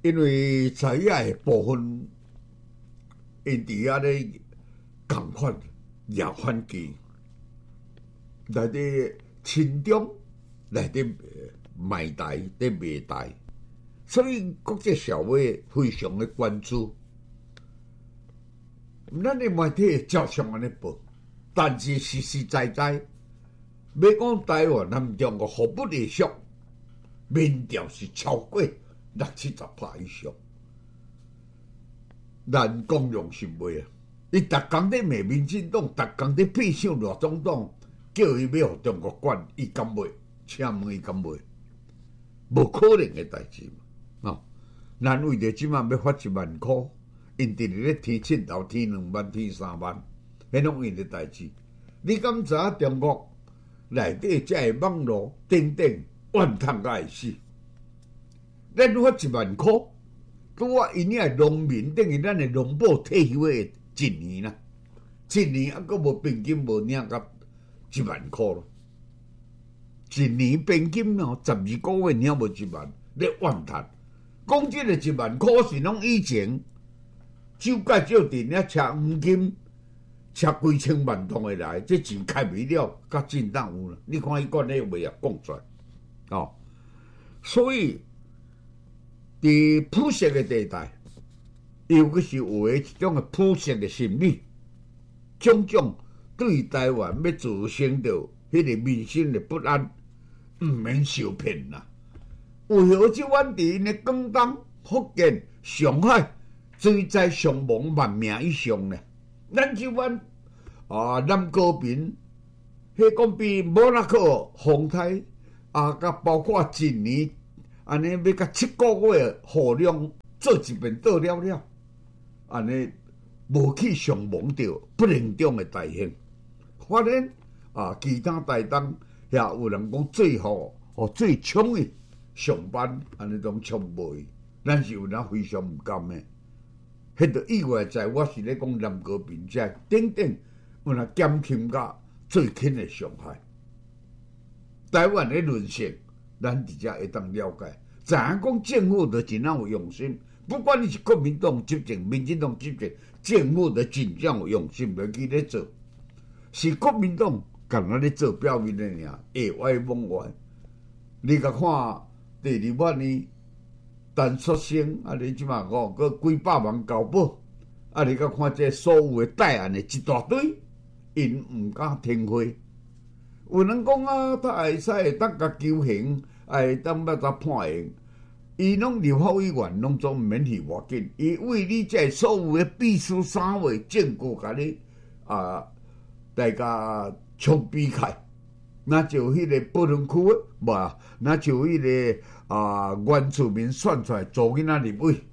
因为在遐的部分，因伫遐咧共款也反击，内底亲中，内底卖台，咧卖台，所以国际社会非常的关注。咱的媒体照常安尼报，但是实实在在，要讲台湾和中国互不隶属，民调是超过60-70%以上。咱公用是袂啊！伊逐工咧骂民进党，逐工咧屁想罗总统，叫伊要互中国管，伊敢袂？请问伊敢袂？无可能的代志嘛！咱为着即马要发1万箍。因直咧天凊头天2万天3万，迄拢因的代志。你敢知影中国内底才会网络等等怨叹甲会死？咱发1万箍，拄啊因遐农民等于咱的农保退休的一年啦，一年还佫无平均无领到1万箍咯。一年平均12个月领无1万，咧怨叹。讲即个1万箍是拢以前。酒介少阵遐车黄金，车几千万通会来，这钱开未了，甲震荡有啦。你看伊管咧话也讲出来，所以伫普色的地带，尤其是有诶一种诶普色的心理，种种对台湾要造成着迄个民心的不安，毋免受骗啦。为何即阮伫因诶广东、福建、上海？水灾伤亡10000名以上呢，咱即阮南高平，迄讲比摩纳哥、风台甲包括一年安尼要甲7个月雨量做一遍倒了，安尼无去伤亡着不严重的大限。发现其他台东也有人讲最好最冲的上班，安尼拢冲无去，咱是有人非常毋甘的。迄个意外在，我是咧讲南高平遮等等，有若减轻甲最轻的伤害。台湾的沦陷，咱伫遮会当了解。知影讲政府就真有用心，不管你是国民党执政、民进党执政，政府就真正有用心来去咧做。是国民党干那咧做表面的尔，会歪罔歪。你甲看第28年。陈xuất生你即马讲，佮几百万交保，你甲看这所有的贷案的一大堆，因毋敢停花。有人讲他会使会当甲求刑，会当要甲判刑，伊拢立法委员拢总免去偌紧，伊为你这所有的秘书三位证据，甲你大家冲比开。那就迄个保伦区无，那就迄个原住民选出来做囡仔入位。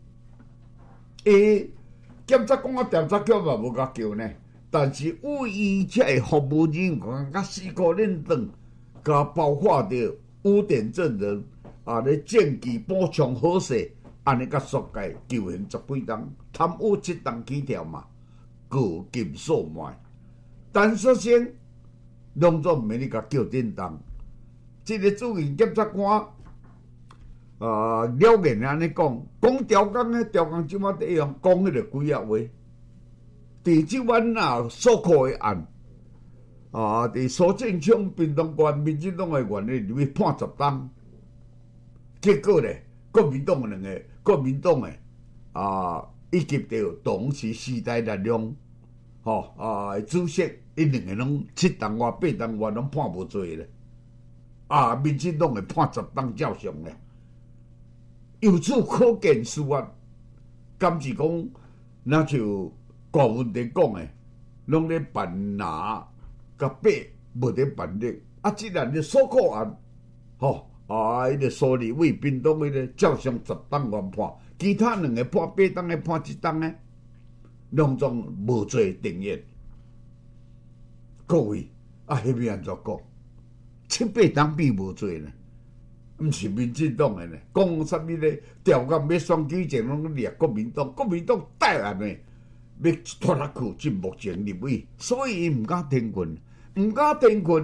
检察官调查局嘛无甲叫呢，但是为伊这服务人员甲4个认证，甲包括着污点证人咧证据补充好势，安尼甲缩改求刑10几档，贪污7档起跳嘛，过金数卖，陈xuất生。拢总毋免你甲叫震动，即个主任检察官了然安尼讲调工咧，调工即马第样讲迄个几啊话，伫即晚所扣的案伫苏建昌屏东县民进党的员咧入去判10档，结果咧国民党的以及着党是时代力量主席。因2个拢7档外8档外拢判无罪咧，民进党会判10档照常咧。由此可见，司法敢是讲，那就国文伫讲诶，拢咧办拿甲八无咧办理。既然你所扣案，迄个苏立伟屏东迄个照常10档原判，其他2个判8档诶，判1档诶，拢总无罪定谳。各位迄要安怎讲？7、8档比无罪呢？毋是民进党的呢？讲啥物咧？调监要选举前拢掠国民党，国民党带案的要拖拉去进目前立委，所以伊毋敢停困，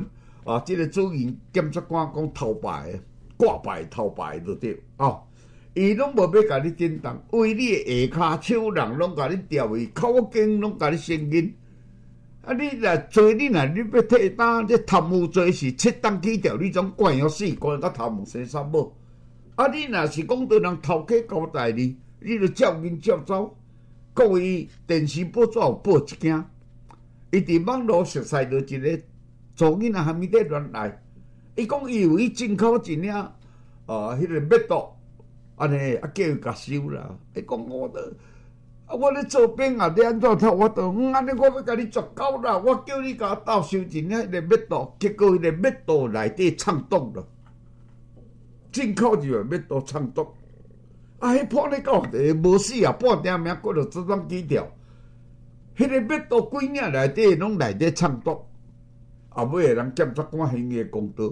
即个主任检察官讲头牌、挂牌头牌就对伊拢无要甲你震动，为你的下骹手人拢甲你调去，口经拢甲你声音。啊！你若做你若你要替单，这贪污罪是切当起条，你总关要死，关到贪污生杀某。啊！你若是讲对人头家交代你，你就照紧照走。各位电视报纸有报一件，伊伫网络熟悉到一个做囡仔还没得乱来，伊讲伊有伊进口一领迄个蜜毒，安尼啊叫伊甲收啦。伊讲我咧做兵啊，你安怎偷我倒？安尼我要甲你绝交啦！我叫你甲我斗收一领迄个蜜毒，结果迄个蜜毒内底藏毒了，进口就蜜毒藏毒。啊！迄破咧到地无死啊，半条命过着这种几条。迄个蜜毒几领内底拢内底藏毒，后尾个人检察官行个公道，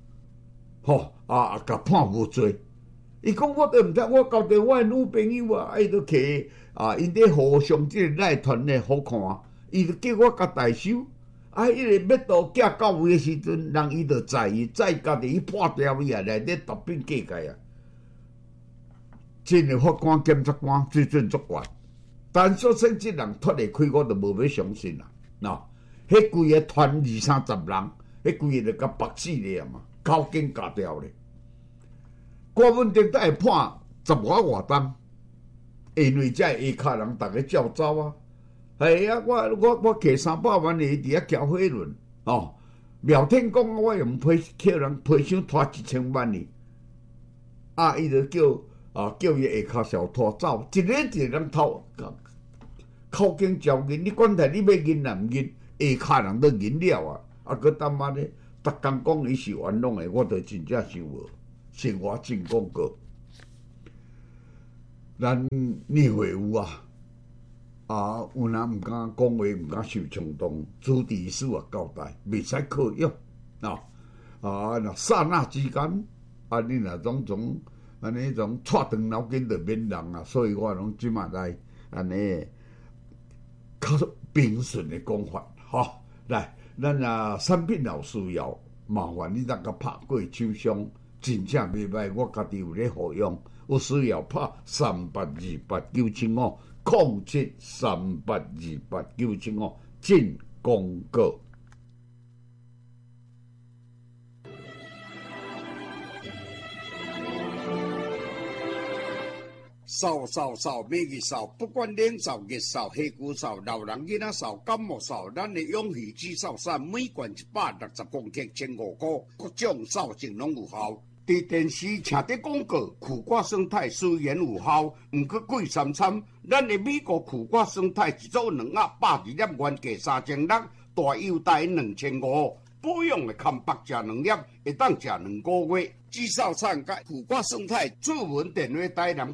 甲判无罪。伊讲我都毋知，我交代我诶女朋友啊，伊都摕因咧互相即个赖团咧好看，伊就叫我甲代收。迄个蜜毒寄到位诶时阵，人伊就知家己去破掉伊啊，内底毒品计界啊。真诶法官、检察官水准足悬，但所剩即人脱会开，我就无要相信啦。迄规个团20-30人，迄规个就甲绑死咧嘛，口径夹掉咧。郭文定才会判10外当，因为遮下骹人逐个照走啊。系啊，我摕300万的伫遐交火轮苗天讲我用叫人批箱拖1000万呢，伊就叫伊下骹小拖走，一个人偷口径照银，你管他你要银难银，下骹人都银了啊，佮他妈的，逐工讲伊是冤枉的，我就真正想无。生活真广告，咱议会有有人毋敢讲话，毋敢受冲动，主治师也交代，袂使靠用若刹那之间，你若种安尼种踹断脑筋就免人啊，所以我拢即马来安尼较平顺的讲法，来，咱产品有需要，麻烦你咱甲拍过手商。真正袂歹，我家己有咧服用，有需要拍3828-975，073828-975进广告。扫，每日扫，不管冷扫、热扫、下骨扫、老人囡仔扫、感冒扫，咱的永续止扫伞每罐160公克，1,500块，各种扫性拢有效。伫电视请得广告，苦瓜生态虽然有效，毋过贵三餐。咱的美国苦瓜生态一组2盒，100粒原价3600，大优待2500。保养的康白食2粒，会当食2个月。至少产甲苦瓜生态主文电话台南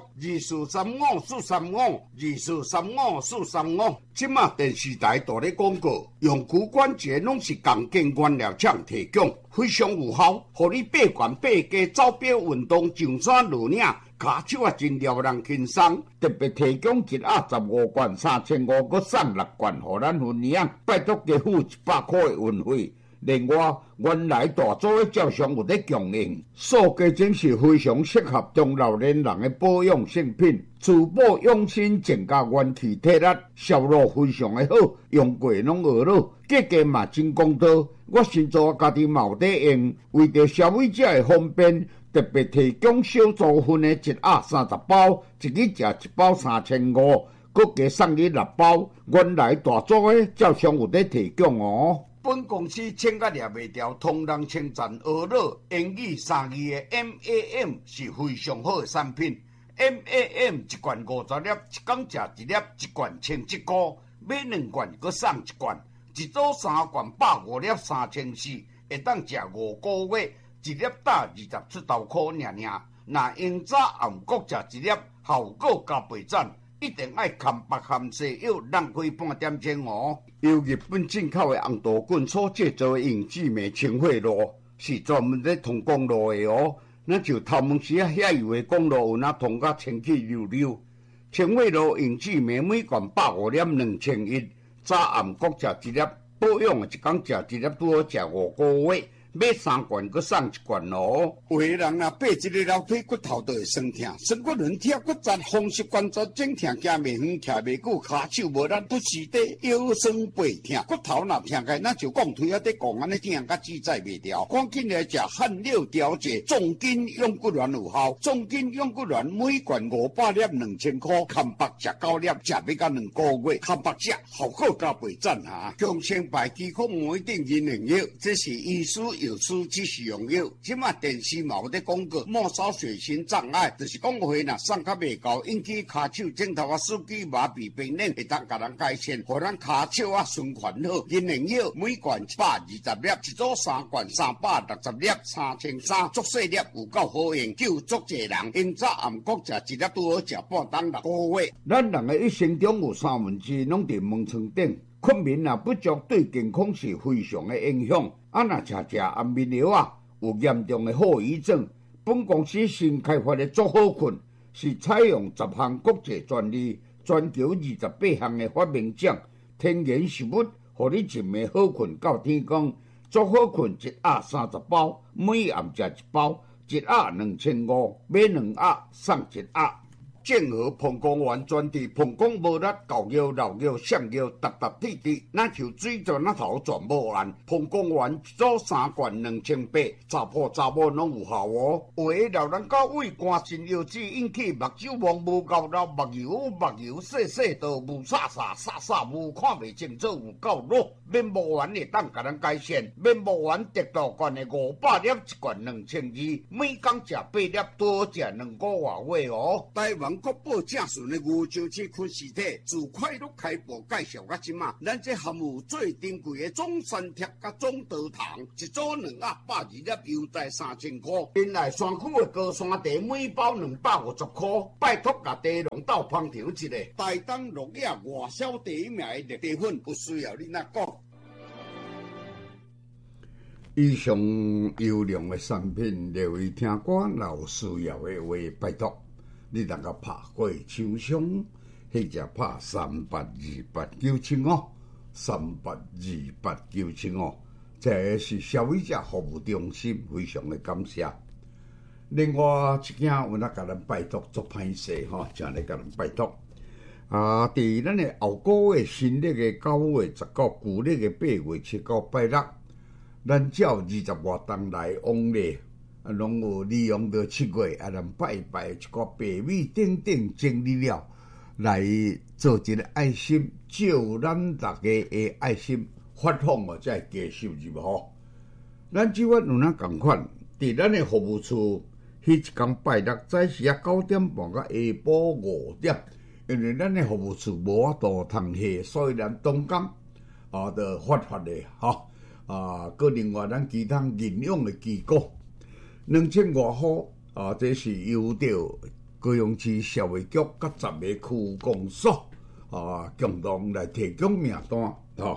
062435-435，2435-435。即马电视台大咧广告，用骨关节拢是钢筋原料厂提供，非常有效，互你8悬8加走表运动上山落岭。骹手啊真撩人轻松，特别提供1盒15罐3500，搁送6罐，互咱分享。拜托加付100块的运费。另外，原来大组的照相有咧供应，塑胶真是非常适合中老年人的保养性品，自保养生增加元气体力，销路非常的好，用过拢学了，价格嘛真公道。我先做家己嘛有在用，为着消费者的方便，特别提供小组分的1盒30包，一日食1包3500，搁加送你6包。原来大组的照相有在提供哦。本公司请甲掠袂掉，同人称赞学了英语3字的 MAM 是非常好的产品。MAM 一罐50粒，一工食1粒，一罐1100块，买2罐搁送1罐，一组3罐150粒3400，会当食5个月，一粒打20出头块尔。若用早暗各食1粒，效果加倍赞。一定爱含白含西药，浪费半点钟哦。由日本进口的红豆棍所制造的永志美清血露，是专门咧通公路的哦。那就头毛时遐油的公路有那通甲清气溜溜。清血露永志美每罐150粒2100，早暗各食1粒，保养一工食1粒，拄好食5个月。 买3罐，佮送1罐咯。 有个人若爬一个楼梯，骨头都会酸痛，酸骨轮痛、骨折、风湿关节整痛，行袂远，徛袂久，骹手无力，不时地腰酸背痛，骨头若痛开，那就讲腿啊在讲安尼痛，甲自在袂掉。赶紧来食汗六调节重筋用骨丸有效，重筋用骨丸每罐500粒2000块，看白食9粒，食要到2个月，看白食效果加倍赞哈。强生白肌壳膜一定银两药，这是医师药师指示用药。即马电视嘛有咧广告，末梢血型障碍，就是讲话若送较袂够，引起骹手指头啊、手指麻痹、病人会当甲人改善，互咱骹手啊循环好。银两药每罐120粒，一组3罐360粒，3300足细粒有够好用，救足济人。因早暗国食一粒拄好食半当6个月。 咱人的一生中有1/3拢伫门床顶，困眠啊不足对健康是非常的影响。若食安眠药啊，有严重的后遗症。本公司新开发的足好困，是采用10项国际专利，全球28项的发明奖，天然食物，互你一暝好困到天光。足好困1盒30包，每暗食1包，1盒2500，买2盒送1盒。健和膀胱丸专治膀胱无力、狗腰、老腰、上腰、突突滴滴，那像水泉那头全无完。膀胱丸一组3罐2800，查甫查某拢有效哦。有个老人家胃肝肾腰子引起目睭望无够老，目睭细细道雾煞雾看袂清楚，有够弱。面膜丸会当甲咱改善，面膜丸得到罐的500粒，1罐2200，每工食8粒，多食2个月哦。 台湾国宝正顺的牛樟芝昆实体，自快乐开播介绍到即马，咱这含有最珍贵的中山贴甲中德糖，一组220粒，优待3000块。 原来山区的高山茶每包250块，拜托甲茶农斗捧场一下。 台东绿野外销第一名的绿茶粉，不需要你那讲。 以上优良的产品，列为听歌，若有需要的话，拜托你能够拍过厂商，或者拍38289573828975，这是消费者服务中心，非常的感谢。另外一件有哪甲咱拜托做歹势吼，真来甲咱拜托。伫咱的后个月新历的9月19，旧历的8月7到拜六。咱照20外冬来往例，拢有利用到7月咱拜一个白米等整理了，来做一个爱心，照咱大家的爱心发放哦，才会加收入吼。咱即款有哪共款？伫咱的服务处，迄一天拜六早时9点半到下晡5点，因为咱的服务处无法度通下，所以咱当工就发的吼。搁另外咱其他营养的机构，2000多块这是由着高雄市社会局甲10个区公所共同来提供名单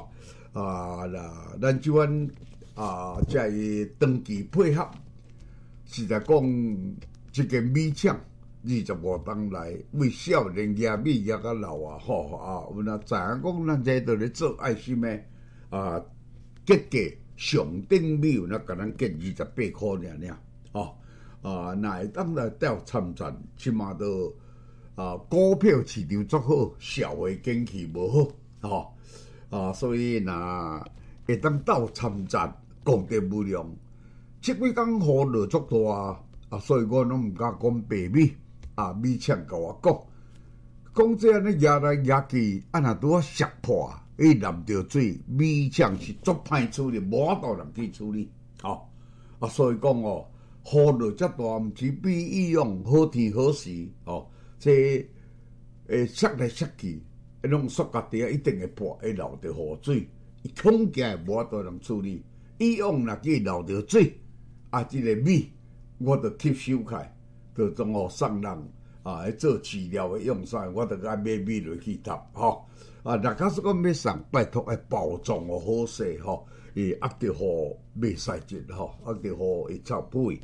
咱即款才会长期配合。实在讲，这个米厂20外冬来，为少年野米野到老有哪知影讲咱这都咧做爱心的结价上顶米有哪甲咱结28块尔那会当来调参战，起码都股票市场足好，社会景气无好所以若会当到参战，功德无量。这几工雨落足大所以我拢毋敢讲白米米厂甲我讲这安尼压来压去，若拄摔破。淋着水，米厂是足歹处理，无法度人去处理所以讲雨落遮大，毋是比以往好天好时这摔来摔去，拢塑胶袋一定会破，会流着雨水，伊恐惊无法度人处理。以往若去流着水，这个米我着吸收起来，着总送人做饲料的用啥，我着爱买米落去搭若假使讲要送，拜托要包装好势压着雨袂使折压着雨会臭屁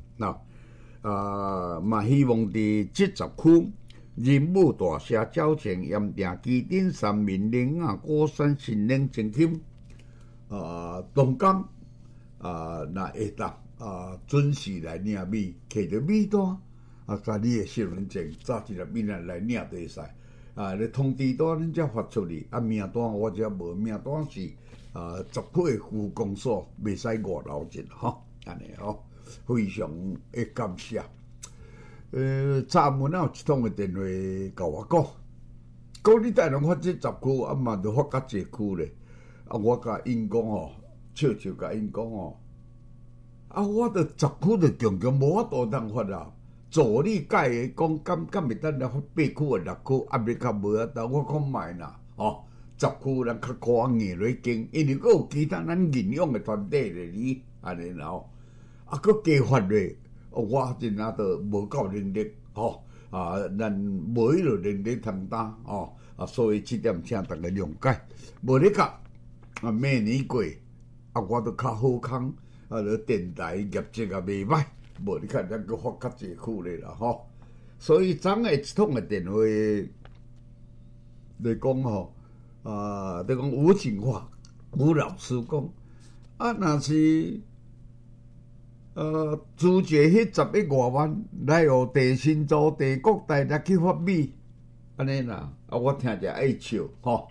嘛希望伫这10区人武大社、沼前、盐埕、基顶、三民、林雅、果山、新宁、正兴东港那会当准时来领米，摕着米单甲你的身份证早一粒米来领就会使。你通知单恁才发出去，名单我遮无，名单是十岁区公所，袂使外劳进吼，安尼吼，非常的感谢。昨暝有一通的电话甲我讲你台南发这10区，嘛就发甲1区咧。我甲因讲笑甲因讲我着10区就强无法度通发啊。助理改的讲，敢袂当来发8区或6区，袂较无法度。我讲卖啦，10区人较可硬落经，因为佫有其他咱认养的团体咧，安尼啦佫加发咧，我真正都无够能力咱无迄落能力通担所以这点请大家谅解。无咧甲明年过我都较好康，电台业绩也袂歹。无你看，咱佫发较济区咧啦所以昨下一通的电话来讲在讲吴景华吴老师讲若是朱姐迄11外万来互地新组地国台来去发米，安尼啦我听者爱笑若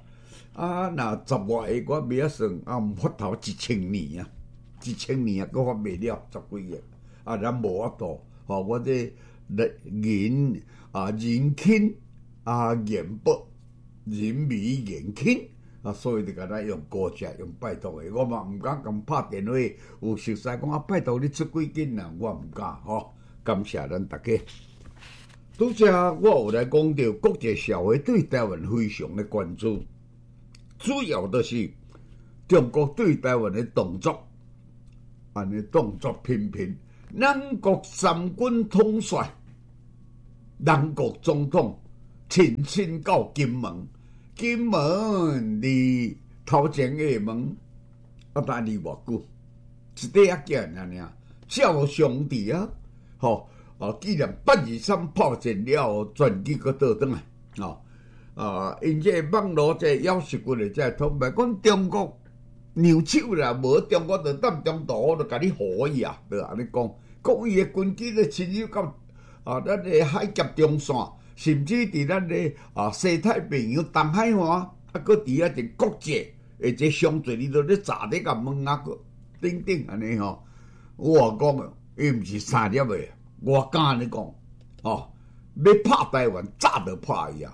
10外个我袂晓算毋发头1000年，1000年佫发袂了10几个。咱无法度我这人勤言薄，人美言轻所以就甲咱用高价用拜托的，我嘛毋敢共拍电话，有熟悉讲拜托你出几斤啦，我毋敢感谢咱大家。拄则我有来讲到国际社会对台湾非常的关注，主要就是中国对台湾的动作，安尼动作频频。咱国三军统帅，咱国总统亲到金门，金门离头前个门但离偌久，一块仔件尔，照兄弟纪念823炮战了，全机佫倒转来因这网络这妖术棍的这通白讲中国。扭手啦，无中国就当中途，就甲你互伊就安尼讲。国伊的军机咧侵入到咱的海峡中线，甚至伫咱的西太平洋、东海岸，佫伫一国际，这相对里头咧炸咧甲问佫等等安尼我讲伊毋是3粒的，我敢安尼讲要拍台湾，早就拍伊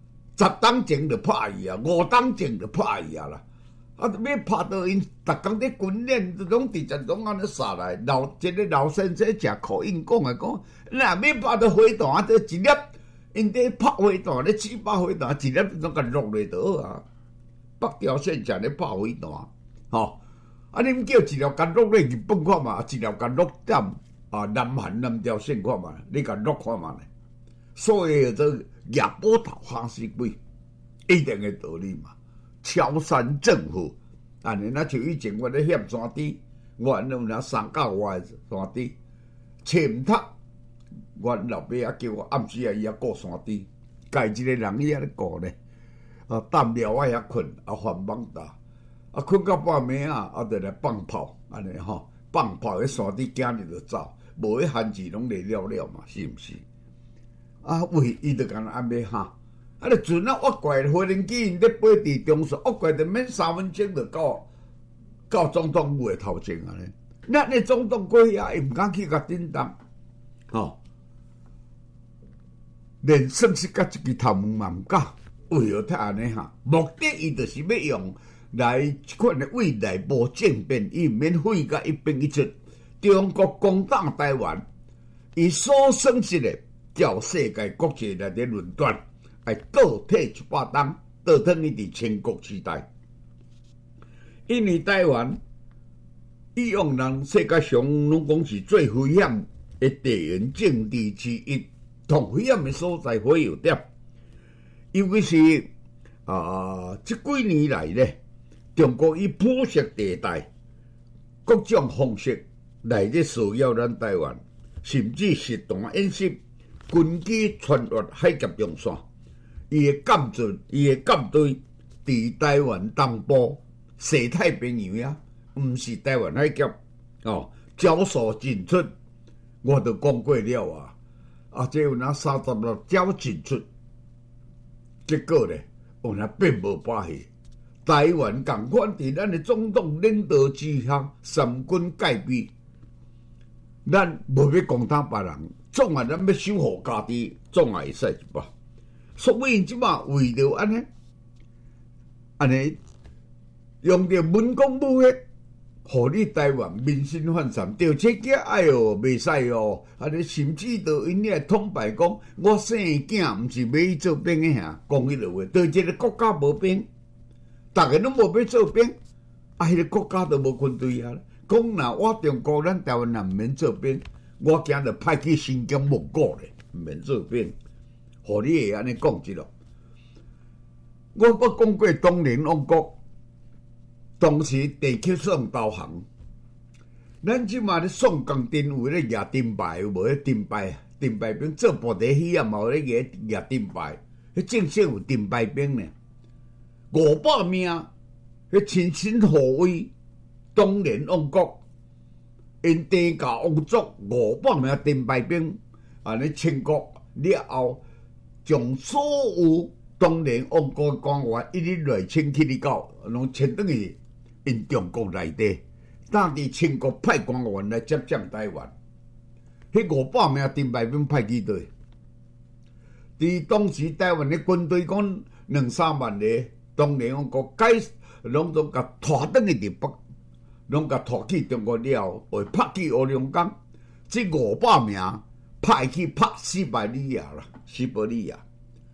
10当前就拍伊5当前就拍伊啦。要拍到因，逐工咧军练，拢直接拢安尼杀来。一个老先生食口音讲若要拍到飞弹，这一粒，因咧拍飞弹咧起拍飞弹，一粒拢甲落来就好北条线正咧拍飞弹，你毋叫一条甲落咧日本看嘛，一条甲落点南韩南条线看嘛，你甲落看嘛咧。所以这亚波头哈死鬼，一定的道理嘛。超山政府，安尼就以前我咧险山猪，我拢拿3-9外的山猪，切毋读，我老爸也叫我暗时伊也顾山猪，家一个人伊也咧顾咧，担了我遐困，烦忙大，困到半暝就来放炮，安尼放炮迄山猪惊日就走，无迄限制拢来了嘛，是毋是？喂，伊就干安尼就船我过飞行机因咧飞伫中线，我过就免3分钟就到总统府的头前安尼。咱的总统过遐，伊毋敢去甲叮当，连算是甲一支头毛嘛毋敢。为何他安尼目的伊就是要用来即款的为内部政变，伊毋免废甲一兵一卒。中国攻打台湾，伊所损失的叫世界国际内底论断。倒退100冬，倒腾伊伫清国时代，因为台湾以往人世界上拢讲是最危险的地缘政治之一，同危险的所在火药点，尤其是这几年来咧，中国以铺设地带各种方式来咧骚扰咱台湾，甚至实弹演习、军机穿越海峡中线。伊的舰船、伊的舰队伫台湾东部西太平洋毋是台湾海峡， 招数尽出，我都讲过了啊。啊，这有那36招尽出，结果咧，有那并无把戏。台湾共款伫咱的总统领导之下，三军戒备，咱无要讲他别人，总啊咱要守护家己，总也会使一把。所以即马为着安尼用着文攻武吓。互你台湾民心涣散，着这囝哎哟袂使哦，安尼甚至着因来统摆讲，我生囝毋是要去做兵的吓，讲迄落话，对一个国家无兵，逐个拢无要做兵，啊，迄个国家都无军队啊。讲若我中国咱台湾人毋免做兵，我惊着派去新疆蒙古咧，毋免做兵，互你会安尼讲一落。我讲过东联王国。当时地球上导航，咱即马咧宋江丁有咧举金牌，有无咧金牌？金牌兵做部队戏啊，嘛有咧举金牌，迄正式有金牌兵呢。500名，迄亲身护卫东联王国，因地下王族500名金牌兵，安尼清国了后，将所有东联王国官员一日来清起哩到，拢迁转去。因中国内底，当地清国派官员来接掌台湾，迄500名金牌兵派去倒？伫当时台湾的军队讲2-3万个，当联王国拢都甲拖转去伫北，拢甲拖去中国了，会拍去乌龙岗，这500名派去拍西伯利亚啦，西伯利亚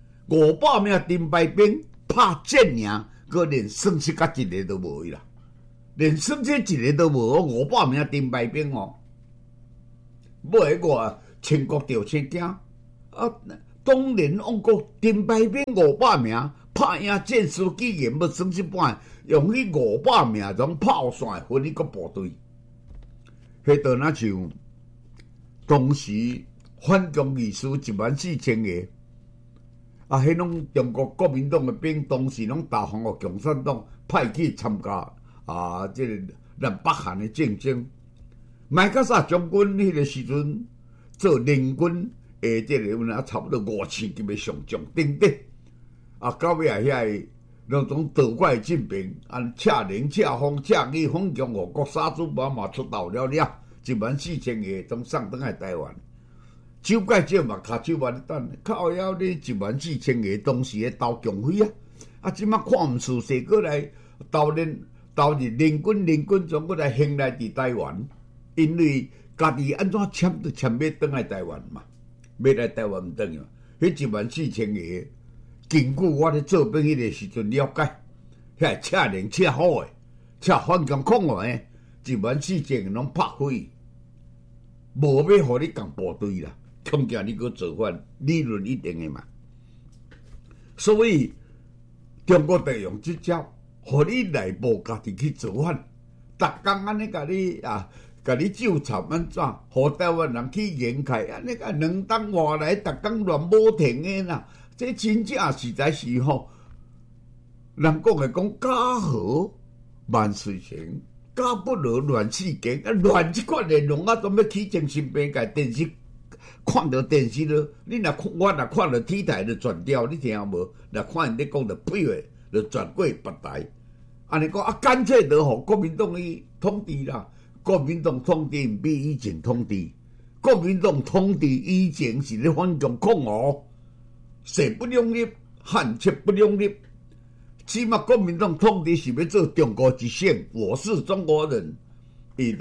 500名金牌兵拍战赢，佫连损失甲一个都无去啦。连损失一个都无，500名金牌兵哦。尾我清国着生惊啊！东联王国金牌兵500名，拍赢战术居然要损失半，用迄500名种炮线分一个部队，迄倒那像当时反共义士14000个，啊，迄拢中国国民党的兵，当时拢投降互共产党，派去参加。啊！这个咱北韩的战争，麦克萨将军迄个时阵做联军的这个有哪差不多5000级的上将等等。啊，到尾啊，遐个那种倒怪进兵，按恰凌、恰风、恰义反攻我国杀猪宝马出道了14000个，总送转来台湾。手介少嘛，骹手嘛咧等，靠腰咧14000个，当时的投共匪啊！啊，即马看毋出势过来投入联军总过来兴来伫台湾，因为家己安怎签都签要转来台湾嘛，要来台湾毋转嘛。迄14000个，根据我咧做兵迄个时阵了解，遐恰灵恰好诶，恰反攻抗诶，14000个拢拍毁，无要互你共部队啦，恐惊你个造反，理论一定诶嘛。所以中国就用即招。互你内部家己去造反，逐工安尼甲你纠缠安怎？互台湾人去言开，安尼甲2冬外来，逐工乱无停诶啦！这真正实在是吼，人讲诶讲家和万事成，家不和乱世间。啊，乱即款内容啊，都要起精神病，甲电视看到电视咯。我若看到体台就转掉，你听无？若看因咧讲着屁话，就转过别台。安尼讲啊，干脆就互国民党去统治啦。国民党统治毋比以前统治，国民党统治以前是咧反共抗俄，势不两立，汉贼不两立。起码国民党统治是要做中国一省，我是中国人。第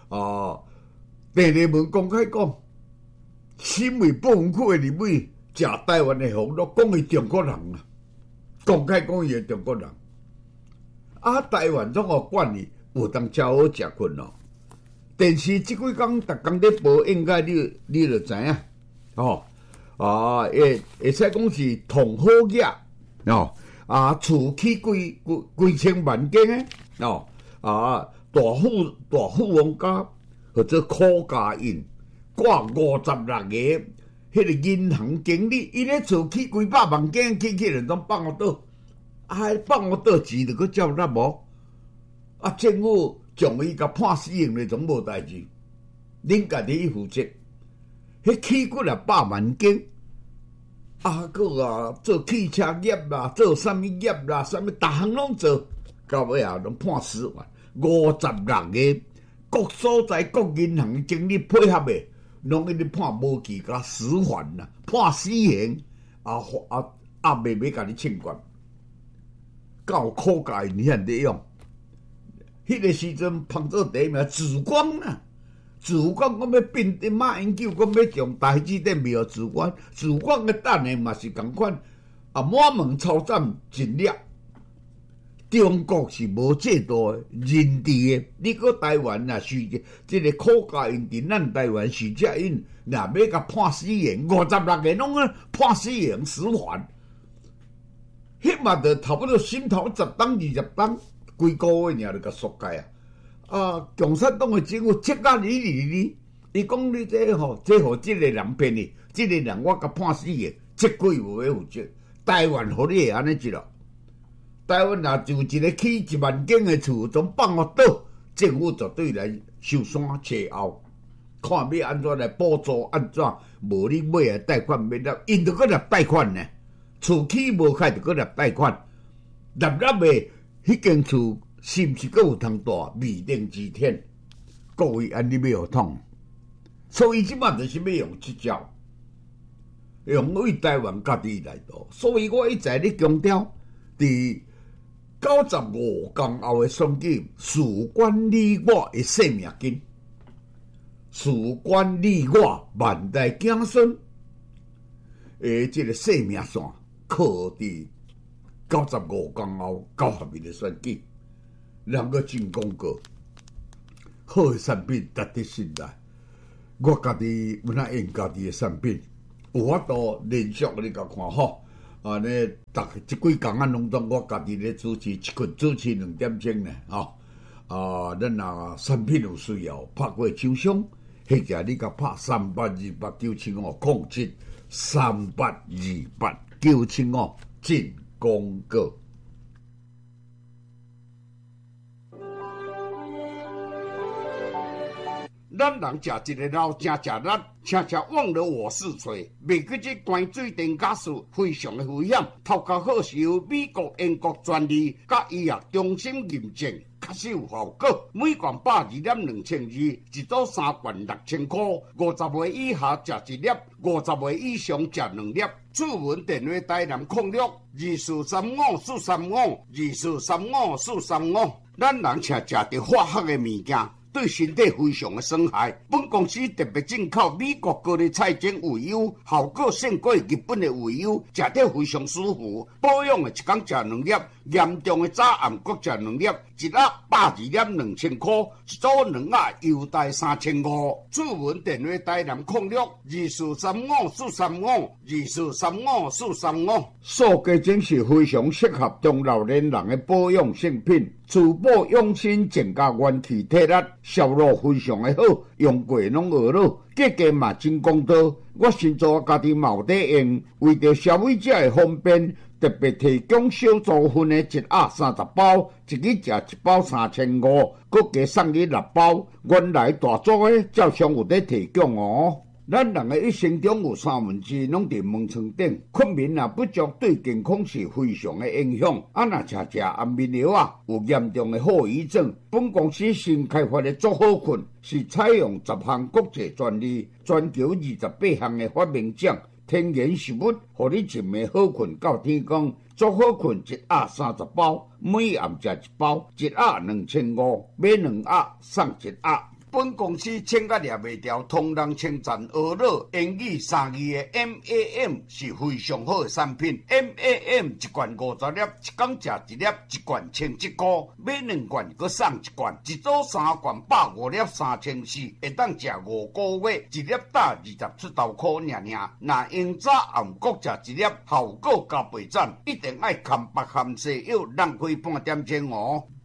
二文公开讲，身为不分区的立委，食台湾的红都讲伊中国人啊，公开讲伊是中国人。啊，台湾怎个管理有当超好食困咯？电视即几工逐工咧播，应该你就知影会使讲是同好嘢厝起几千万间诶大富翁家或者苦家印挂56个，迄个银行经理，伊咧厝起几百万间，起来拢放互倒。放我倒钱就去照纳无？政府将伊甲判死刑咧，总无代志。恁家己去负责。迄起骨啊100万斤，个做汽车业啦，做啥物业啦，啥物逐项拢做，到尾啊拢判10万。56个各所在各银行经理配合的，拢一直判无期甲10环啦，判死刑，未要甲你清关，够苦教因遐利用。迄个时阵捧做第一名，紫光啊，紫光讲要变马英九，讲要将台积电卖互紫光，紫光的等下嘛是共款，满门抄斩尽力。中国是无制度的、人治的，你搁台湾啊，是即个苦教因伫咱台湾徐家印，若要甲判死刑，56个拢判死刑10环，迄嘛就差不多心头10当20当，几个月尔就甲缩解啊！共产党的政府切甲你，伊讲你这吼，这互即个人骗你，即个人我甲判死刑，这几无要负责，台湾互你会安尼一咯？台湾若就一个起1万间的厝，总放互倒，政府绝对来收山找后，看要安怎来补助，安怎无你买的贷款免了，因着搁来贷款呢，厝起无开就搁来贷款，立的迄间厝是毋是搁有通大未定之天？各位安尼要通，所以即摆就是要用即招，用为台湾家己来做，所以我一再咧强调，伫95天后的选举，事关你我的性命根，事关你我万代子孙即个生命线，靠伫95天后9合日的选举，人个真讲过，好的产品值得信赖。我家己有哪用家己的产品，有法度连续你甲看吼。呢，即几工拢当我家己咧主持，一群主持2点钟呢，咱若产品有需要，拍过厂商，或者你甲拍382897507328289750进广告。 咱人食一个老正食力，常常忘了我是谁。袂记这关水电假事非常的危险，头壳好是由美国、英国专利，甲医药中心认证，确实有效果。每罐82.2002，一组3罐6000块。50岁以下食1粒，50岁以上食2粒。主文电话台南062435435224354352。咱人常食着化学的物件，对身体非常的损害。本公司特别进口美国高丽菜精鱼油，效果胜过日本的鱼油，食着非常舒服。保养的一天食2粒，严重的早暗各食2粒，一盒82.2000块，一组2盒优待3500。主文电话台南062435435224354352。 塑胶精是非常适合中老年人的保养性品，珠宝养生增加元气体力，效果非常的好，用过拢学了，价格嘛真公道。我先做家己嘛有在用，为着消费者的方便，特别提供小组分的1盒30包，一日食1包3500，搁加送你6包。原来大组的照常有在提供哦。咱人的一生中有2/3拢伫门床顶，困眠也不足，对健康是非常的影响。若吃安眠药有严重的后遗症。本公司新开发的足好困，是采用10项国际专利，全球28项的发明奖。天然食物，互你一暝好困到天光。足好困1盒30包，每暗食1包，1盒2500，买2盒送1盒。 本公司请甲掠袂掉，同人称赞学乐英语3字的 MAM 是非常好的产品。MAM 一罐50粒，一天食1粒，一罐17块，买2罐搁送1罐，一组3罐150粒3400，会当食5个月，一粒打20出头块尔。若用早暗各食1粒，效果加倍赞，一定爱含白含西药，浪费半点钟哦。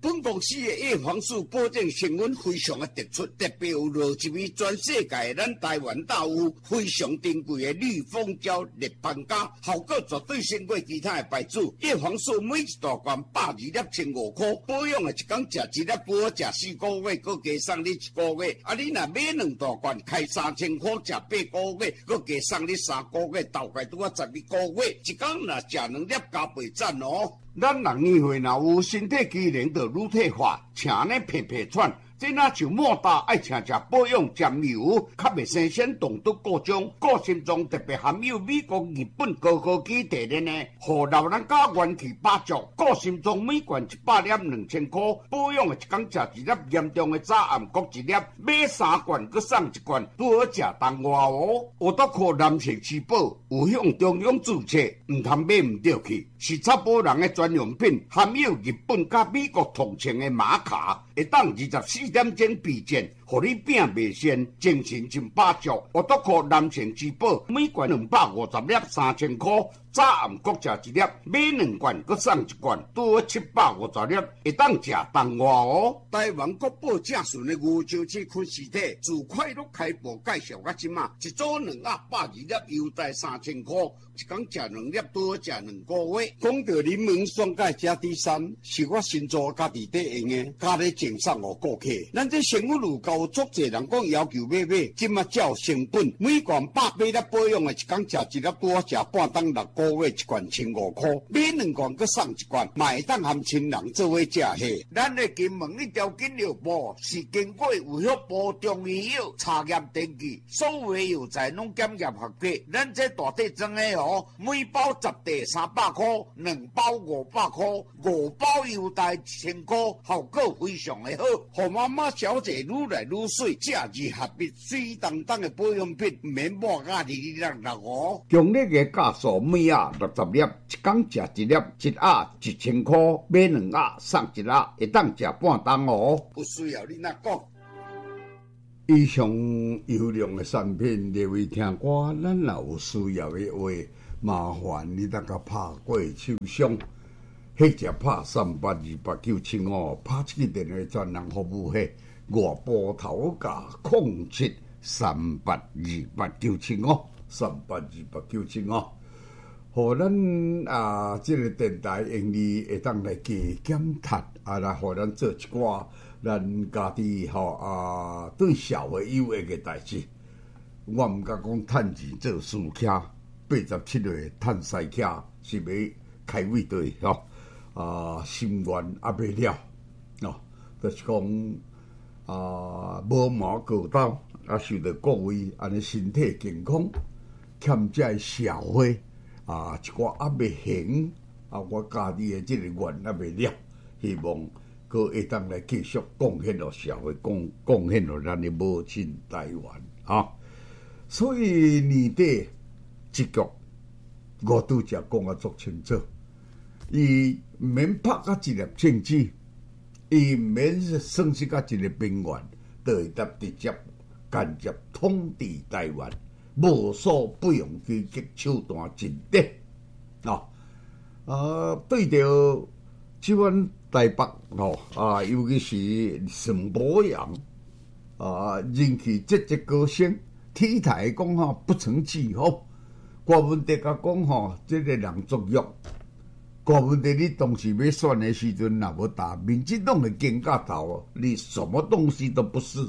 本公司的叶黄素保证成分非常的突出，特别有落入于全世界咱台湾大有非常珍贵的绿蜂胶劣斑胶，效果绝对胜过其他的牌子。叶黄素每一大罐120粒1,500块，保养的一天食1粒，不好食4个月，搁加送你1个月。啊，你若买2大罐，开3000块，食8个月，搁加送你3个月，大概拄啊12个月。一天若食2粒加倍赞哦。咱人年岁若有身体机能就乳退化，请呢皮皮喘。这若像莫大爱请食保养沾油，较袂生鲜动毒各种，个性中特别含有美国、日本高科技提炼的，互老人家元气百足。个性中每罐100粒2000块，保养的一天食1粒，严重的早暗各1粒，买3罐搁送1罐，拄好食当外哦。我都靠男性吃饱，有向中央注册，唔通买唔对去。是插保人的专用品，含有日本甲美国同情的玛卡，会当24点钟避震，互你病袂先，精神真百足。我都靠男性之宝，每罐250粒3000块，早暗各食1粒，买2罐搁送1罐，拄好750粒，会当食当外哦。台湾国宝正顺的牛樟芝昆实体，自快乐开播介绍到即马，一组2盒120粒，优待3000块，一天食2粒，拄好食2个月。讲到柠檬酸钙加 D3，是我新做家己在用的，加咧赠送给顾客。咱这生活路高，足侪人讲要求买，即马照成本，每罐100粒保养的，一天食1粒，拄好食半当6个月，一罐1,500块，买2罐搁送1罐，嘛会当含亲人做伙食下。咱的金门一条金药部是经过有效部中医药查验登记，所有药材拢检验合格。咱这大体装的哦，每包10袋300块。2包500块，5包优待1000块，效果非常的好。互妈妈小姐愈来愈水，假日合璧，水当当的保养品，唔免抹啊266哦。强烈的价数，每盒60粒，一天食1粒，1盒1000块，买2盒送1盒，会当食半当哦。有需要你哪讲？以上优良的产品，列位听歌，咱若有需要的话。麻烦你大家拍过手商，或者拍382895，拍这个电话专人服务迄外部头价07382895，382895，互咱这个电台盈利会当来加减赚，来互咱做一寡咱家己对社会有益的代志。我毋敢讲趁钱做事客。87岁趁西客是要开胃对心愿未了就是讲无毛过刀受到各位安尼身体健康，欠债社会一寡未行我家己的这个愿未了，希望佫会当来继续贡献到社会，贡献到咱的母亲台湾所以年底。这局我拄则讲足清楚，伊毋免拍甲一粒政治，伊毋免算是甲一个兵员，就会得直接间接统治台湾，无所不用其极，手段尽得对着即款台北尤其是陈柏阳人气节节高升，体态讲不成气候。郭文德甲讲这个人作恶。郭文德你当时要选的时阵，若无打民进党的肩胛头，你什么东西都不是。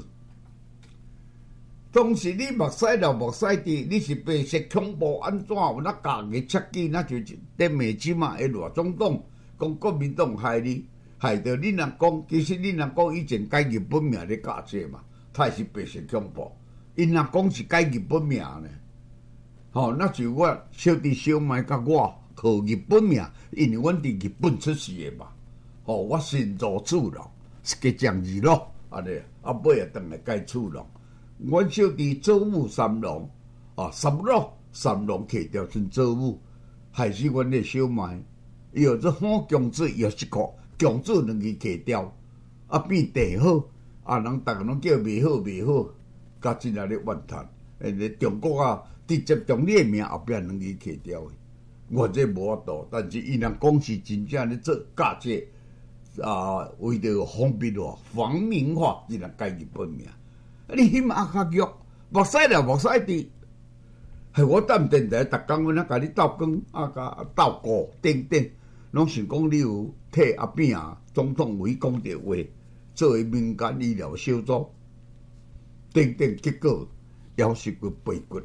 当时你目屎流目屎滴，你是白色恐怖安怎有那假嘅切记，那就在美金嘛，的罗总统讲国民党害你，害到你若讲，其实你若讲以前改日本名咧假设嘛，他也是白色恐怖。因若讲是改日本名呢？那就我小弟小妹甲我靠日本名，因为阮伫日本出世的嘛。我身在厝郎，是个将字咯，安尼尾啊，当来改厝郎。阮小弟祖母三郎，三郎摕掉成祖母，害死阮的小妹。伊有这反强子，又一个强子2个摕掉，变地好，人逐个拢叫袂好，甲真来咧怨叹。中国直接将你的名后壁2个摕掉的，我这无法度。但是伊若讲是真正咧做假设， 为着方便化、防民化，只能家己本命。你翕阿卡玉，目屎了目屎滴，系我等电台，逐工阮甲你斗光甲斗鼓等等，拢想讲你有替阿扁总统委讲着话，作为民间医疗小组等等，结果夭寿骨背骨，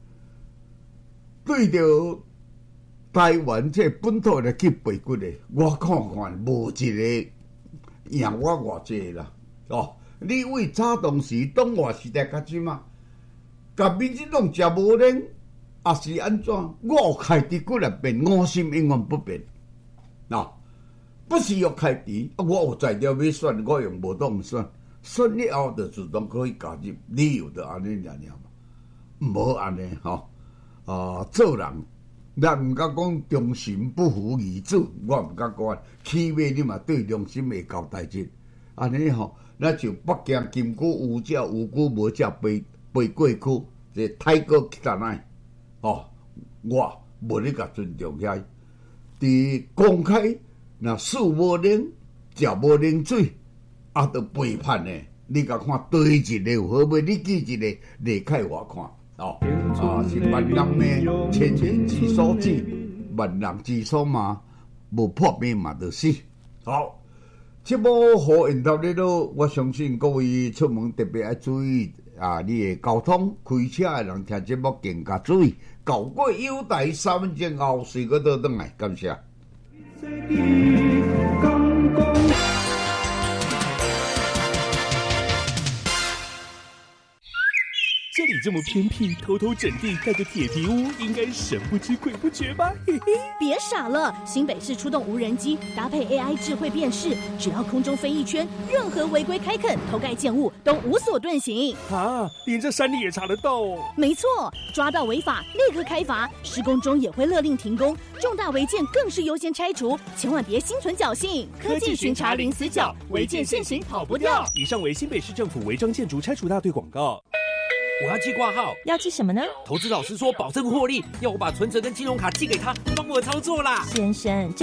对着台湾这本土来去背骨的，我看看无一个赢我偌济啦哦。你为早当时党外时代甲即嘛，甲民进党食无能，也是安怎？我开除骨来变，我心永远不变。不是要开除，我有材料要选，我用无当选，选了后就自动可以加入，理由就安尼尔嘛，无安尼做人，咱毋敢讲忠心不负义子，我毋敢讲，起码你嘛对良心会交代志，安尼咱就北京金龟有只有龟无只飞过去，这泰国去哪来？我无咧甲尊重遐。伫公开若事无能，食无冷水，都背叛呢。你甲看对一个有好买，你记一个李凯我看是万人命，千人之所指，万人之所骂，无破灭嘛就死。好。这部好引导你都，我相信各位出门特别要注意你的交通，开车的人听节目更加注意。交过优待3分钟后，随个倒转来，感谢。 这里这么偏僻，偷偷整地盖个铁皮屋，应该神不知鬼不觉吧？嘿嘿， 别傻了，新北市出动无人机，搭配 AI 智慧辨识，只要空中飞一圈，任何违规开垦、偷盖建物都无所遁形。 连这山里也查得到哦？ 没错，抓到违法立刻开罚，施工中也会勒令停工，重大违建更是优先拆除，千万别心存侥幸。 科技巡查零死角，违建现行跑不掉。以上为新北市政府违章建筑拆除大队广告。 我要寄挂号， 要寄什么呢？ 投资老师说保证获利，要我把存折跟金融卡寄给他，帮我操作啦。 先生。